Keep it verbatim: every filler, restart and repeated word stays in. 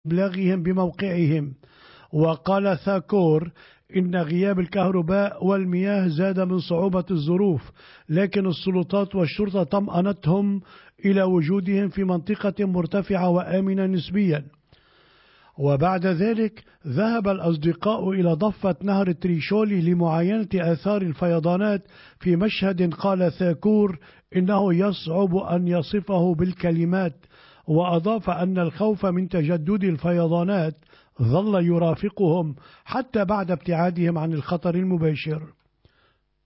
إبلاغهم بموقعهم. وقال ثاكور إن غياب الكهرباء والمياه زاد من صعوبة الظروف، لكن السلطات والشرطة طمأنتهم إلى وجودهم في منطقة مرتفعة وآمنة نسبيا. وبعد ذلك ذهب الأصدقاء إلى ضفة نهر تريشولي لمعاينة آثار الفيضانات في مشهد قال ثاكور إنه يصعب أن يصفه بالكلمات. وأضاف أن الخوف من تجدد الفيضانات ظل يرافقهم حتى بعد ابتعادهم عن الخطر المباشر.